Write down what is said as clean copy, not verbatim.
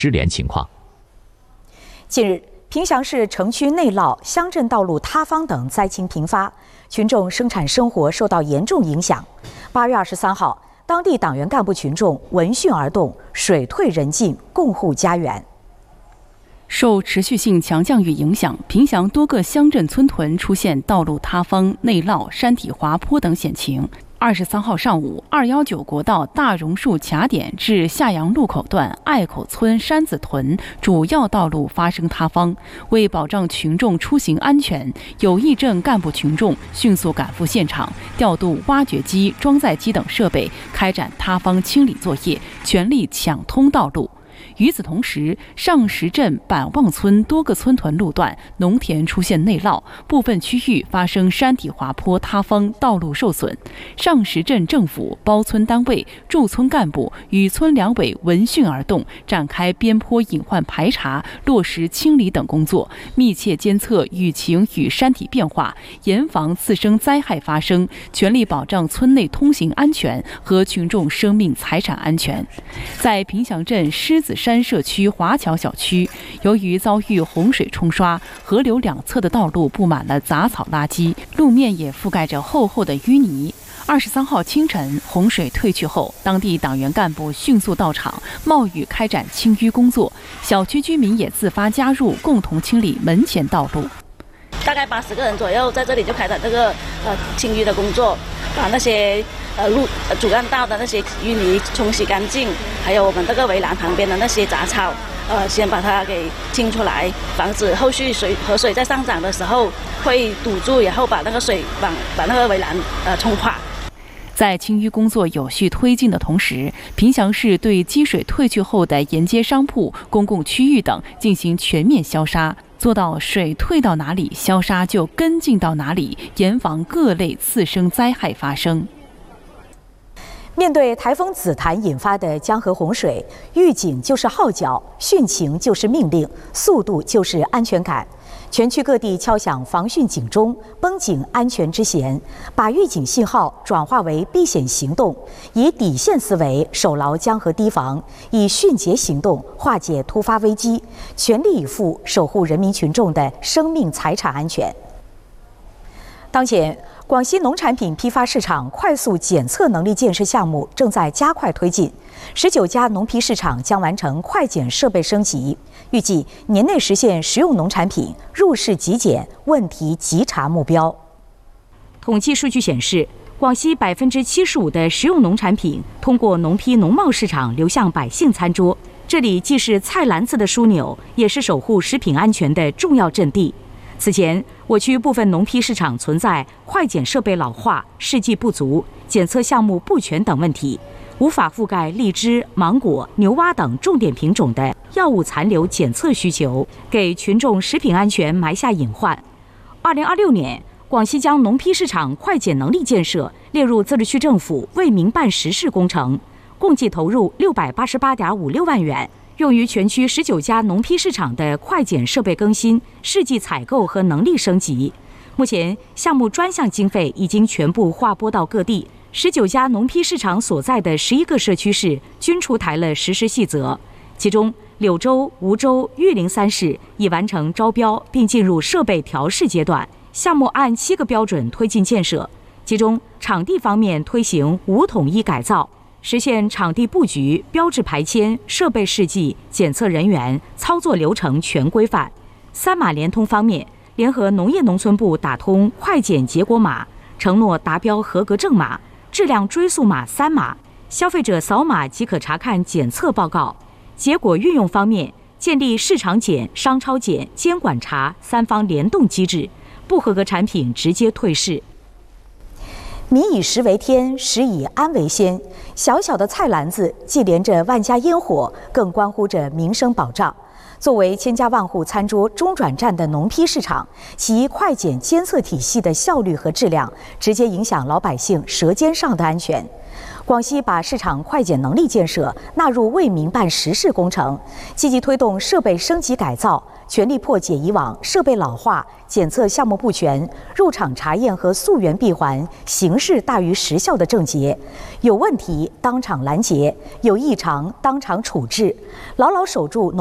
失联情况。 近日，凭祥市城区内涝、乡镇道路塌方等灾情频发，群众生产生活受到严重影响。8月23号，当地党员干部群众闻讯而动，水退人进，共护家园。 受持续性强降雨影响，凭祥多个乡镇村屯出现道路塌方、内涝、山体滑坡等险情。23号上午，219国道大榕树卡点至下阳路口段隘口村山子屯主要道路发生塌方，为保障群众出行安全，有义镇干部群众迅速赶赴现场，调度挖掘机、装载机等设备，开展塌方清理作业，全力抢通道路。与此同时，上石镇板望村多个村屯路段农田出现内涝，部分区域发生山体滑坡塌方，道路受损。上石镇政府、包村单位、驻村干部与村两委闻讯而动，展开边坡隐患排查、落实清理等工作，密切监测雨情与山体变化，严防次生灾害发生，全力保障村内通行安全和群众生命财产安全。在凭祥镇狮子山社区华侨小区，由于遭遇洪水冲刷，河流两侧的道路布满了杂草垃圾，路面也覆盖着厚厚的淤泥。23号清晨，洪水退去后，当地党员干部迅速到场，冒雨开展清淤工作，小区居民也自发加入，共同清理门前道路。 大概80个人左右在这里就开展这个清淤的工作，把那些主干道的那些淤泥冲洗干净，还有我们这个围栏旁边的那些杂草，先把它给清出来，防止后续河水在上涨的时候会堵住，然后把那个水把那个围栏冲垮。 在清淤工作有序推进的同时，凭祥市对积水退去后的沿街商铺、公共区域等进行全面消杀，做到水退到哪里，消杀就跟进到哪里，严防各类次生灾害发生。 面对台风紫檀引发的江河洪水，预警就是号角，汛情就是命令，速度就是安全感。全区各地敲响防汛警钟，绷紧安全之弦，把预警信号转化为避险行动，以底线思维守牢江河堤防，以迅捷行动化解突发危机，全力以赴守护人民群众的生命财产安全。当前，广西农产品批发市场快速检测能力建设项目正在加快推进，19家农批市场将完成快检设备升级，预计年内实现食用农产品入市即检、问题即查目标。 统计数据显示，广西75%的食用农产品通过农批农贸市场流向百姓餐桌，这里既是菜篮子的枢纽，也是守护食品安全的重要阵地。此前，我区部分农批市场存在快检设备老化、试剂不足、检测项目不全等问题，无法覆盖荔枝、芒果、牛蛙等重点品种的药物残留检测需求，给群众食品安全埋下隐患。2026年，广西将农批市场快检能力建设列入自治区政府为民办实事工程，共计投入688.56万元。用于全区19家农批市场的快检设备更新、试剂采购和能力升级。目前，项目专项经费已经全部划拨到各地，19家农批市场所在的11个社区市均出台了实施细则。其中，柳州、梧州、玉林3市已完成招标并进入设备调试阶段，项目按7个标准推进建设。其中，场地方面推行5统一改造，实现场地布局、标志排签、设备试剂、检测人员、操作流程全规范。3码联通方面，联合农业农村部打通快检结果码、承诺达标合格证码、质量追溯码3码，消费者扫码即可查看检测报告。结果运用方面，建立市场检、商超检、监管查3方联动机制，不合格产品直接退市。 民以食为天，食以安为先。小小的菜篮子，既连着万家烟火，更关乎着民生保障。作为千家万户餐桌中转站的农批市场，其快检监测体系的效率和质量，直接影响老百姓舌尖上的安全。 广西把市场快检能力建设纳入为民办实事工程，积极推动设备升级改造，全力破解以往设备老化、检测项目不全、入场查验和溯源闭环形式大于实效的症结。有问题当场拦截，有异常当场处置，牢牢守住